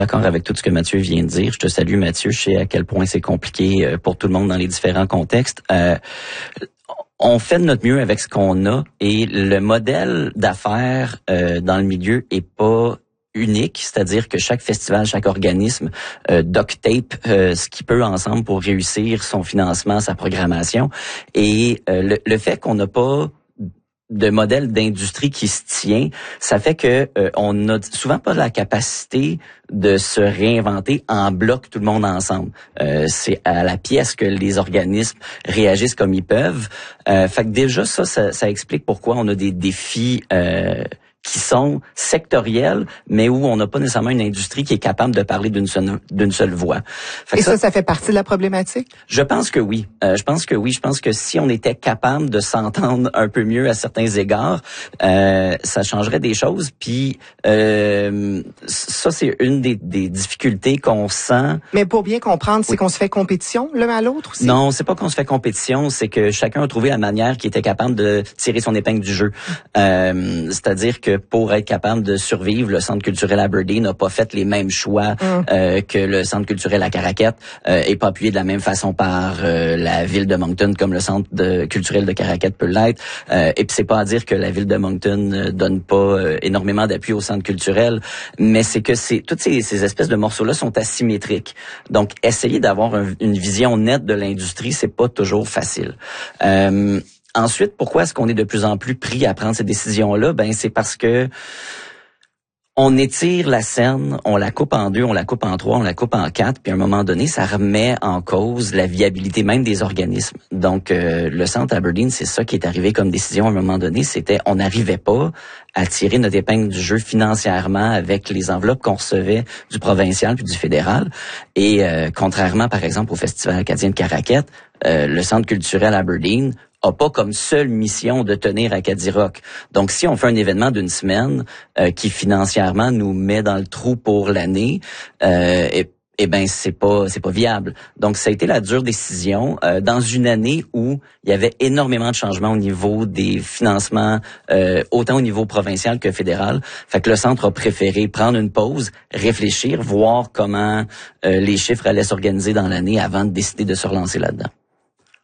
D'accord avec tout ce que Mathieu vient de dire. Je te salue, Mathieu. Je sais à quel point c'est compliqué pour tout le monde dans les différents contextes. On fait de notre mieux avec ce qu'on a et le modèle d'affaires dans le milieu est pas unique, c'est-à-dire que chaque festival, chaque organisme duct tape ce qu'il peut ensemble pour réussir son financement, sa programmation. Et le fait qu'on n'a pas de modèle d'industrie qui se tient, ça fait que on n'a souvent pas la capacité de se réinventer en bloc tout le monde ensemble. C'est à la pièce que les organismes réagissent comme ils peuvent. Fait que déjà ça explique pourquoi on a des défis qui sont sectoriels, mais où on n'a pas nécessairement une industrie qui est capable de parler d'une seule voix. Et ça fait partie de la problématique? Je pense que oui. Je pense que si on était capable de s'entendre un peu mieux à certains égards, ça changerait des choses. Puis ça, c'est une des difficultés qu'on sent. Mais pour bien comprendre, c'est qu'on se fait compétition l'un à l'autre aussi? Non, c'est pas qu'on se fait compétition, c'est que chacun a trouvé la manière qui était capable de tirer son épingle du jeu. C'est-à-dire que pour être capable de survivre, le Centre culturel Aberdeen n'a pas fait les mêmes choix que le Centre culturel à Caraquet et pas appuyé de la même façon par la ville de Moncton comme le Centre culturel de Caraquet peut l'être. Et puis c'est pas à dire que la ville de Moncton donne pas énormément d'appui au Centre culturel, mais c'est que toutes ces espèces de morceaux-là sont asymétriques. Donc essayer d'avoir une vision nette de l'industrie, c'est pas toujours facile. Ensuite, pourquoi est-ce qu'on est de plus en plus pris à prendre ces décisions-là? Ben, c'est parce que on étire la scène, on la coupe en deux, on la coupe en trois, on la coupe en quatre, puis à un moment donné, ça remet en cause la viabilité même des organismes. Donc, le Centre Aberdeen, c'est ça qui est arrivé comme décision à un moment donné, c'était on n'arrivait pas à tirer notre épingle du jeu financièrement avec les enveloppes qu'on recevait du provincial puis du fédéral. Et contrairement, par exemple, au Festival acadien de Caraquet, le Centre culturel Aberdeen a pas comme seule mission de tenir Acadie Rock. Donc, si on fait un événement d'une semaine qui financièrement nous met dans le trou pour l'année, eh ben c'est pas viable. Donc, ça a été la dure décision dans une année où il y avait énormément de changements au niveau des financements, autant au niveau provincial que fédéral. Fait que le centre a préféré prendre une pause, réfléchir, voir comment les chiffres allaient s'organiser dans l'année avant de décider de se relancer là-dedans.